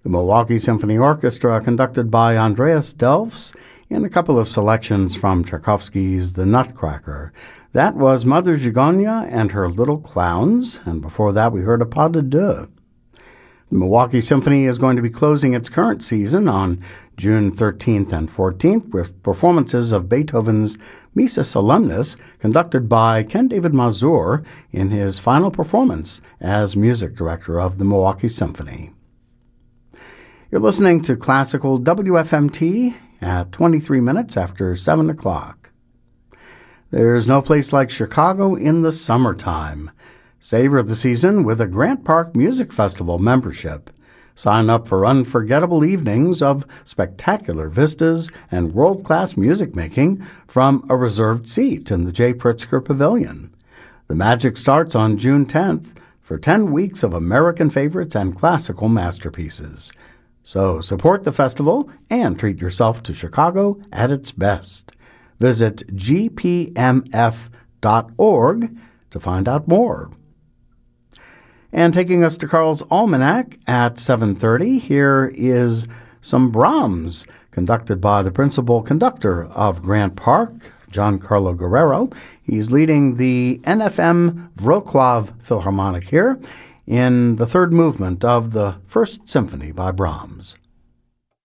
The Milwaukee Symphony Orchestra, conducted by Andreas Delfs, and a couple of selections from Tchaikovsky's The Nutcracker. That was Mother Gigonia and Her Little Clowns, and before that we heard a pas de deux. The Milwaukee Symphony is going to be closing its current season on June 13th and 14th with performances of Beethoven's Missa Solemnis, conducted by Ken David Mazur in his final performance as music director of the Milwaukee Symphony. You're listening to Classical WFMT at 23 minutes after 7 o'clock. There's no place like Chicago in the summertime. Savor the season with a Grant Park Music Festival membership. Sign up for unforgettable evenings of spectacular vistas and world-class music making from a reserved seat in the J. Pritzker Pavilion. The magic starts on June 10th for 10 weeks of American favorites and classical masterpieces. So support the festival and treat yourself to Chicago at its best. Visit gpmf.org to find out more. And taking us to Carl's Almanac at 7:30, here is some Brahms, conducted by the principal conductor of Grant Park, Giancarlo Guerrero. He's leading the NFM Wrocław Philharmonic here in the third movement of the First Symphony by Brahms.